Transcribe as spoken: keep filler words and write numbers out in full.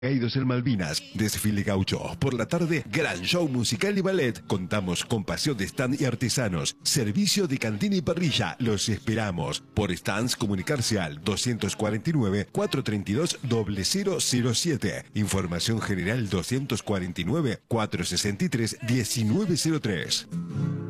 Caídos en Malvinas, desfile gaucho. Por la tarde, gran show musical y ballet. Contamos con pasión de stand y artesanos. Servicio de cantina y parrilla. Los esperamos. Por stands, comunicarse al doscientos cuarenta y nueve, cuatrocientos treinta y dos, cero cero cero siete. Información general doscientos cuarenta y nueve, cuatrocientos sesenta y tres, diecinueve cero tres.